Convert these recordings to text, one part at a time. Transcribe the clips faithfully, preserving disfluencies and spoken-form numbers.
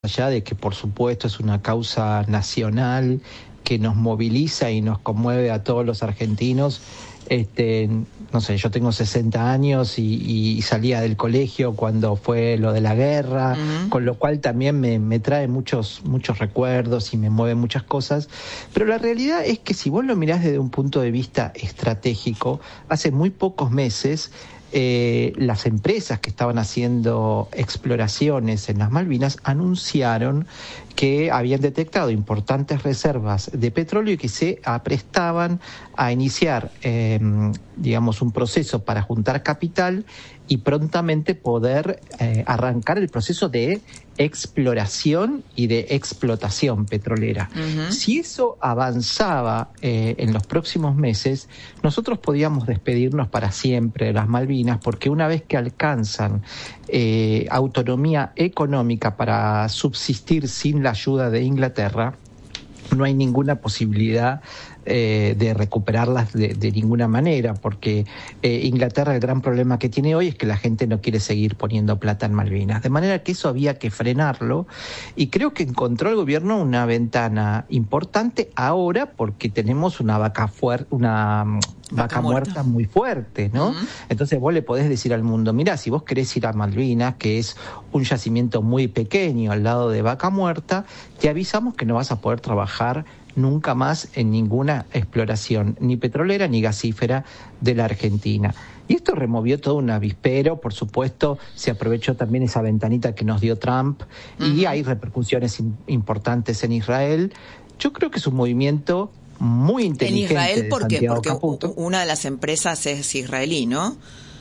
allá de que por supuesto es una causa nacional que nos moviliza y nos conmueve a todos los argentinos, este, no sé, yo tengo sesenta años y, y salía del colegio cuando fue lo de la guerra, uh-huh. con lo cual también me, me trae muchos, muchos recuerdos y me mueve muchas cosas, pero la realidad es que si vos lo mirás desde un punto de vista estratégico, hace muy pocos meses Eh, las empresas que estaban haciendo exploraciones en las Malvinas anunciaron que habían detectado importantes reservas de petróleo y que se aprestaban a iniciar, eh, digamos, un proceso para juntar capital y prontamente poder eh, arrancar el proceso de exploración y de explotación petrolera. Uh-huh. Si eso avanzaba eh, en los próximos meses, nosotros podíamos despedirnos para siempre de las Malvinas, porque una vez que alcanzan eh, autonomía económica para subsistir sin la ayuda de Inglaterra, no hay ninguna posibilidad eh, de recuperarlas de, de ninguna manera, porque eh, Inglaterra, el gran problema que tiene hoy es que la gente no quiere seguir poniendo plata en Malvinas, de manera que eso había que frenarlo, y creo que encontró el gobierno una ventana importante ahora, porque tenemos una vaca fuerte, una vaca, vaca muerta. muerta muy fuerte, ¿no? Uh-huh. Entonces vos le podés decir al mundo, mirá, si vos querés ir a Malvinas, que es un yacimiento muy pequeño al lado de Vaca Muerta, te avisamos que no vas a poder trabajar nunca más en ninguna exploración, ni petrolera ni gasífera de la Argentina. Y esto removió todo un avispero, por supuesto, se aprovechó también esa ventanita que nos dio Trump, uh-huh. y hay repercusiones in- importantes en Israel. Yo creo que es un movimiento muy inteligente. En Israel, ¿por qué? Porque Caputo. Una de las empresas es israelí, ¿no?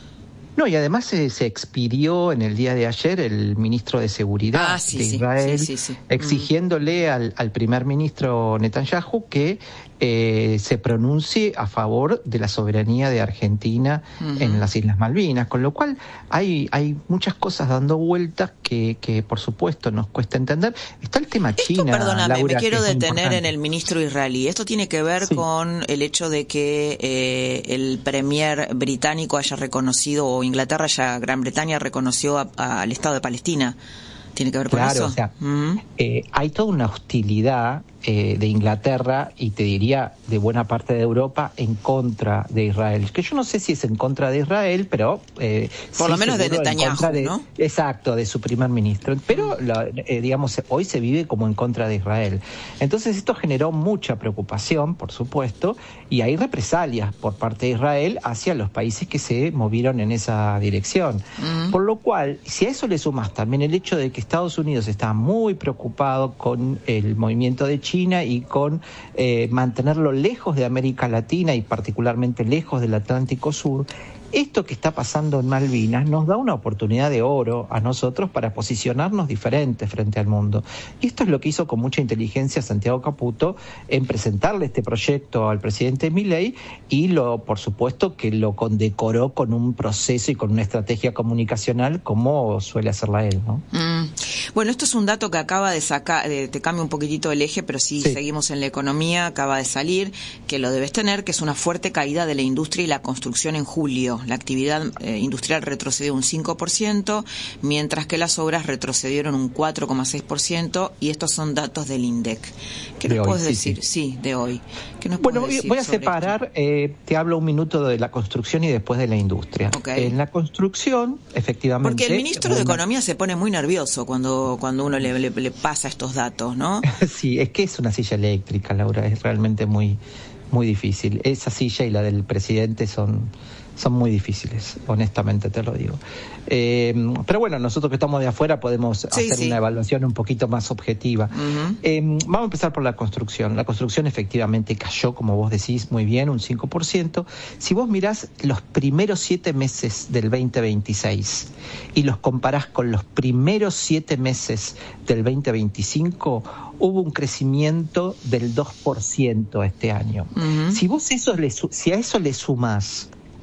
No, y además se, se expidió en el día de ayer el ministro de Seguridad ah, sí, de Israel, sí, sí, sí, sí. exigiéndole mm. al, al primer ministro Netanyahu que eh, se pronuncie a favor de la soberanía de Argentina uh-huh. en las Islas Malvinas, con lo cual hay, hay muchas cosas dando vueltas que, que por supuesto nos cuesta entender. Está el tema Esto, China, perdóname, Laura, me quiero detener en el ministro israelí. Esto tiene que ver sí. con el hecho de que eh, el premier británico haya reconocido, o Inglaterra, ya Gran Bretaña reconoció a, a, al Estado de Palestina. ¿Tiene que ver con claro, eso? O sea, uh-huh. eh, hay toda una hostilidad eh, de Inglaterra y te diría de buena parte de Europa en contra de Israel. Que yo no sé si es en contra de Israel, pero eh, por sí, lo menos de Netanyahu, de, ¿no? Exacto, de su primer ministro. Pero uh-huh. la, eh, digamos, hoy se vive como en contra de Israel. Entonces esto generó mucha preocupación, por supuesto, y hay represalias por parte de Israel hacia los países que se movieron en esa dirección. Uh-huh. Por lo cual, si a eso le sumas también el hecho de que Estados Unidos está muy preocupado con el movimiento de China y con eh, mantenerlo lejos de América Latina y particularmente lejos del Atlántico Sur, esto que está pasando en Malvinas nos da una oportunidad de oro a nosotros para posicionarnos diferentes frente al mundo. Y esto es lo que hizo con mucha inteligencia Santiago Caputo en presentarle este proyecto al presidente Milei y lo, por supuesto, que lo condecoró con un proceso y con una estrategia comunicacional como suele hacerla él, ¿no? Mm. Bueno, esto es un dato que acaba de sacar, eh, te cambia un poquitito el eje, pero si sí. seguimos en la economía, acaba de salir, que lo debes tener, que es una fuerte caída de la industria y la construcción en julio. La actividad eh, industrial retrocedió un cinco por ciento, mientras que las obras retrocedieron un cuatro coma seis por ciento, y estos son datos del INDEC. ¿Qué nos puedes decir? Sí. sí, de hoy. ¿Qué nos bueno, decir voy a separar, eh, te hablo un minuto de la construcción y después de la industria. Okay. En la construcción, efectivamente... Porque el ministro de Economía se pone muy nervioso cuando, cuando uno le, le, le pasa estos datos, ¿no? Sí, es que es una silla eléctrica, Laura, es realmente muy, muy difícil. Esa silla y la del presidente son... son muy difíciles, honestamente te lo digo. Eh, pero bueno, nosotros que estamos de afuera podemos sí, hacer sí. una evaluación un poquito más objetiva. Uh-huh. Eh, vamos a empezar por la construcción. La construcción efectivamente cayó, como vos decís, muy bien, un cinco por ciento. Si vos mirás los primeros siete meses del veinte veintiséis y los comparás con los primeros siete meses del veinte veinticinco, hubo un crecimiento del dos por ciento este año. Uh-huh. Si vos eso le, si a eso le sumás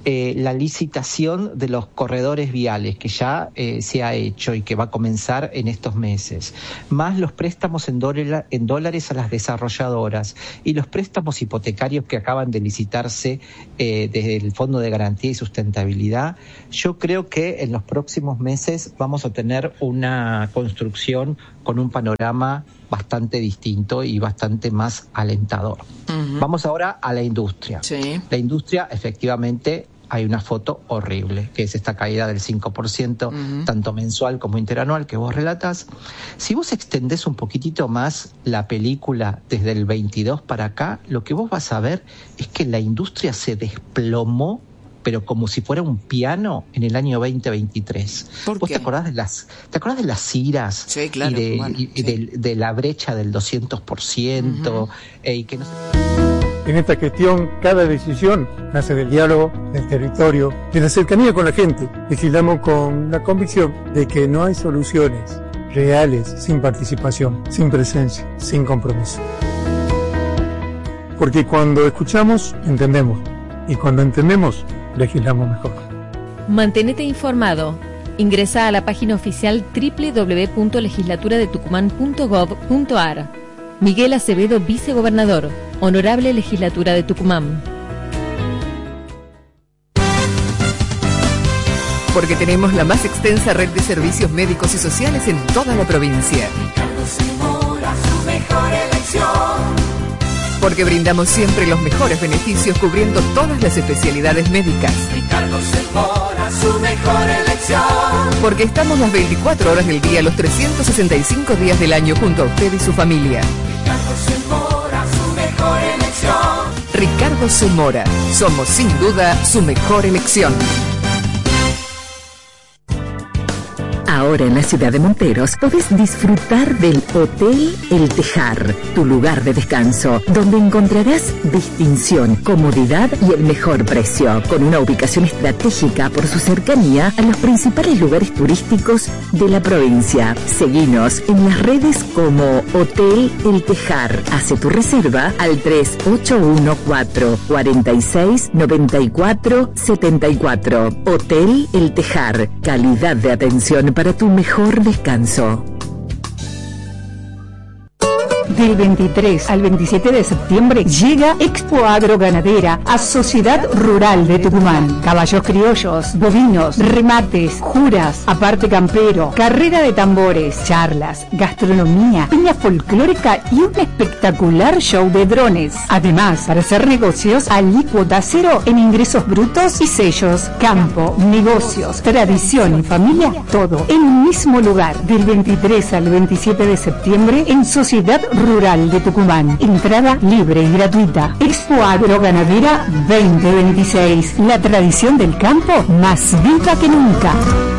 eh, la licitación de los corredores viales que ya eh, se ha hecho y que va a comenzar en estos meses, más los préstamos en, dólar, en dólares a las desarrolladoras y los préstamos hipotecarios que acaban de licitarse eh, desde el Fondo de Garantía y Sustentabilidad, yo creo que en los próximos meses vamos a tener una construcción con un panorama bastante distinto y bastante más alentador. Uh-huh. Vamos ahora a la industria. Sí. La industria, efectivamente, hay una foto horrible, que es esta caída del cinco por ciento, uh-huh. tanto mensual como interanual, que vos relatás. Si vos extendés un poquitito más la película desde el veintidós para acá, lo que vos vas a ver es que la industria se desplomó, pero como si fuera un piano en el año veinte veintitrés. ¿Por ¿Vos qué? te acordás de las, te acordás de las iras? Sí, claro, y de, bueno, y, y sí. de, de la brecha del doscientos por ciento, uh-huh. eh, y que no En esta gestión, cada decisión nace del diálogo, del territorio, de la cercanía con la gente. Legislamos con la convicción de que no hay soluciones reales sin participación, sin presencia, sin compromiso. Porque cuando escuchamos, entendemos. Y cuando entendemos, legislamos mejor. Mantenete informado. Ingresa a la página oficial doble u doble u doble u punto legislatura de tucumán punto gob punto ar. Miguel Acevedo, vicegobernador. Honorable Legislatura de Tucumán. Porque tenemos la más extensa red de servicios médicos y sociales en toda la provincia. Ricardo Zamora, su mejor elección. Porque brindamos siempre los mejores beneficios cubriendo todas las especialidades médicas. Ricardo Zamora, su mejor elección. Porque estamos las veinticuatro horas del día, los trescientos sesenta y cinco días del año junto a usted y su familia. Ricardo Zamora, su mejor elección. Ricardo Zamora, somos sin duda su mejor elección. Ahora en la ciudad de Monteros podés disfrutar del Hotel El Tejar, tu lugar de descanso, donde encontrarás distinción, comodidad y el mejor precio, con una ubicación estratégica por su cercanía a los principales lugares turísticos de la provincia. Seguinos en las redes como Hotel El Tejar. Hace tu reserva al tres ocho uno cuatro, cuatro seis, nueve cuatro, siete cuatro. Hotel El Tejar, calidad de atención para tu mejor descanso. Del veintitrés al veintisiete de septiembre llega Expo Agro Ganadera a Sociedad Rural de Tucumán. Caballos criollos, bovinos, remates, juras, aparte campero, carrera de tambores, charlas, gastronomía, piña folclórica y un espectacular show de drones. Además, para hacer negocios, alícuota cero en ingresos brutos y sellos. Campo, negocios, tradición y familia, todo en un mismo lugar. Del veintitrés al veintisiete de septiembre en Sociedad Rural de Tucumán. Entrada libre y gratuita. Expo Agro Ganadera veinte veintiséis. La tradición del campo más viva que nunca.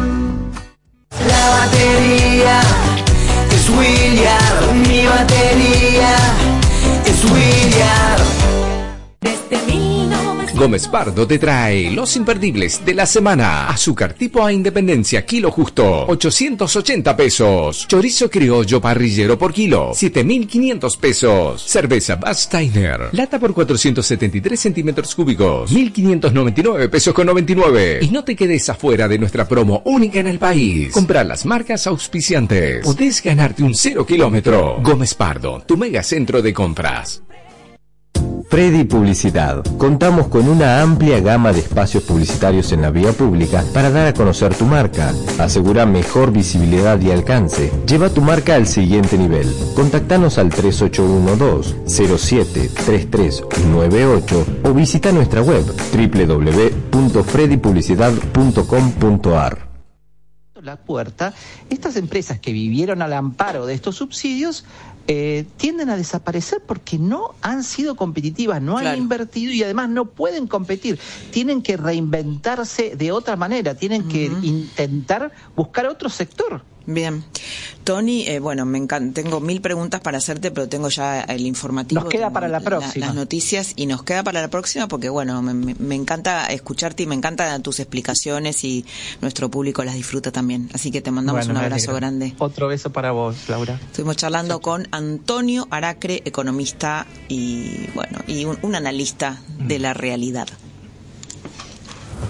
La batería es William. Mi batería es William. Desde mil novecientos Gómez Pardo te trae los imperdibles de la semana. Azúcar tipo A Independencia, kilo justo, ochocientos ochenta pesos. Chorizo criollo parrillero por kilo, siete mil quinientos pesos. Cerveza Bud Steiner, lata por cuatrocientos setenta y tres centímetros cúbicos, mil quinientos noventa y nueve pesos con noventa y nueve. Y no te quedes afuera de nuestra promo única en el país. Comprar las marcas auspiciantes. Podés ganarte un cero kilómetro. Gómez Pardo, tu mega centro de compras. Freddy Publicidad. Contamos con una amplia gama de espacios publicitarios en la vía pública para dar a conocer tu marca. Asegura mejor visibilidad y alcance. Lleva tu marca al siguiente nivel. Contactanos al tres ocho uno dos, cero siete, tres tres nueve ocho o visita nuestra web doble u doble u doble u punto freddy publicidad punto com punto ar. La puerta, estas empresas que vivieron al amparo de estos subsidios eh, tienden a desaparecer porque no han sido competitivas, no Claro. han invertido y además no pueden competir. Tienen que reinventarse de otra manera, tienen uh-huh. que intentar buscar otro sector. Bien. Tony, eh, bueno, me encanta, tengo mil preguntas para hacerte, pero tengo ya el informativo. Nos queda para la próxima. La, las noticias y nos queda para la próxima porque, bueno, me, me, me encanta escucharte y me encantan tus explicaciones y nuestro público las disfruta también. Así que te mandamos Bueno, un abrazo grande. Otro beso para vos, Laura. Estuvimos charlando sí. con Antonio Aracre, economista y, bueno, y un, un analista mm. de la realidad.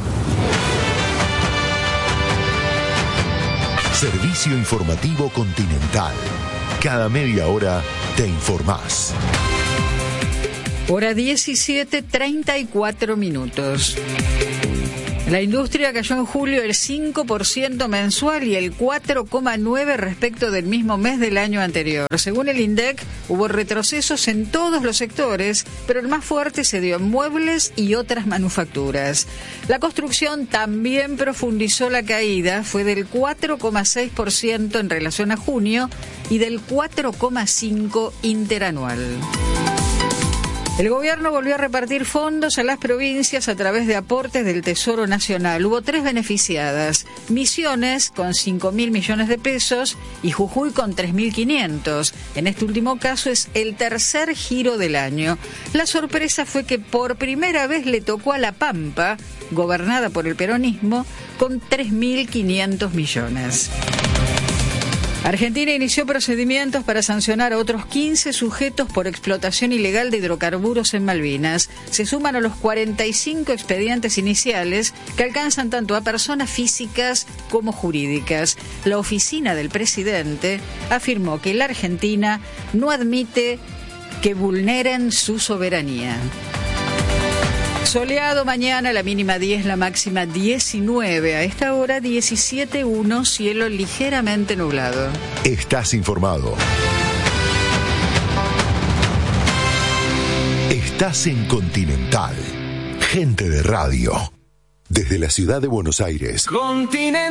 Servicio informativo Continental. Cada media hora te informás. Hora diecisiete, treinta y cuatro minutos. La industria cayó en julio el cinco por ciento mensual y el cuatro coma nueve por ciento respecto del mismo mes del año anterior. Según el INDEC, hubo retrocesos en todos los sectores, pero el más fuerte se dio en muebles y otras manufacturas. La construcción también profundizó la caída, fue del cuatro coma seis por ciento en relación a junio y del cuatro coma cinco por ciento interanual. El gobierno volvió a repartir fondos a las provincias a través de aportes del Tesoro Nacional. Hubo tres beneficiadas: Misiones con cinco mil millones de pesos y Jujuy con tres mil quinientos. En este último caso es el tercer giro del año. La sorpresa fue que por primera vez le tocó a La Pampa, gobernada por el peronismo, con tres mil quinientos millones. Argentina inició procedimientos para sancionar a otros quince sujetos por explotación ilegal de hidrocarburos en Malvinas. Se suman a los cuarenta y cinco expedientes iniciales que alcanzan tanto a personas físicas como jurídicas. La oficina del presidente afirmó que la Argentina no admite que vulneren su soberanía. Soleado mañana, la mínima diez, la máxima diecinueve. A esta hora diecisiete punto uno, cielo ligeramente nublado. Estás informado. Estás en Continental. Gente de radio. Desde la ciudad de Buenos Aires. Continental.